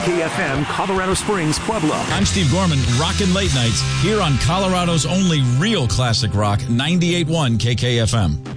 KKFM, Colorado Springs, Pueblo. I'm Steve Gorman, rockin' late nights here on Colorado's only real classic rock, 98.1 KKFM.